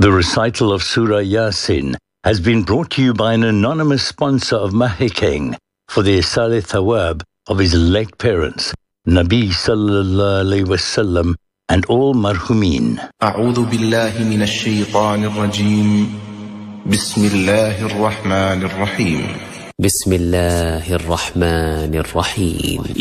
The recital of Surah Yasin has been brought to you by an anonymous sponsor of Mahikeng for the Isal Thawab of his late parents, Nabi Sallallahu Alaihi Wasallam, and all marhumin. أعوذ بالله من الشيطان الرجيم بسم الله الرحمن الرحيم بسم الله الرحمن الرحيم